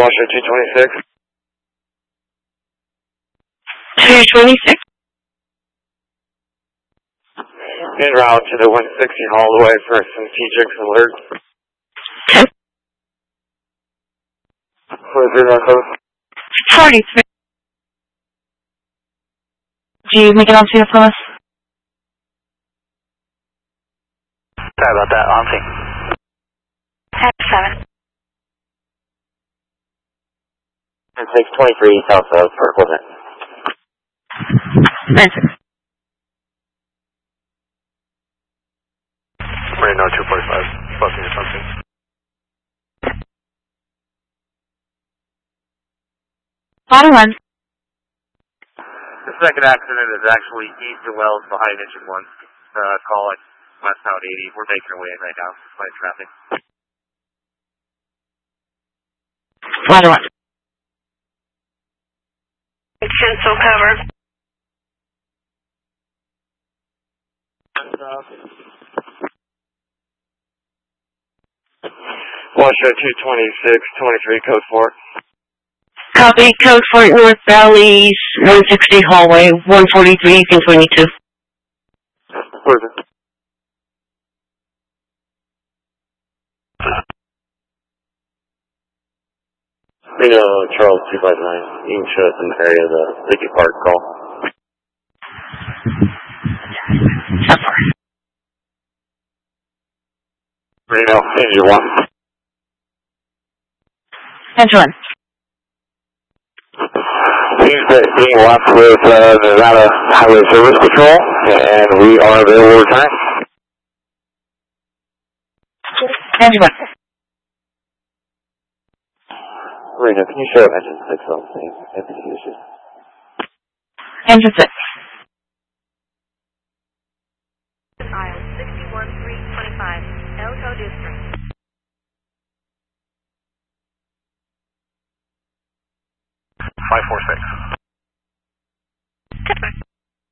Washer 226. 226. En route to the 160 hallway for some TJX alert. Okay. For 0 code. 43. Do you make it onto your phone? Sorry about that, on scene. 7. And 623 south of for equipment. 9-6. Right now, 245, busting assumption. Bottom one. The second accident is actually east of Wells behind engine 1. Call it westbound 80. We're making our way in right now, despite traffic. Bottom one. Cancel cover. Washer 226, 23, code 4. Copy, code 4 North Valley, 160 hallway, 143 and 22. Where's it? Reno Charles 259. You can show us in the area of the Leaky Park call. Reno, engine 1. Engine 1. Seems that being left with Nevada Highway Service Patrol, and we are available to return. Engine 1. Reno, can you show engine 6 on the same MPC issues? Engine 6. Aisle 61325, Elko District. 546.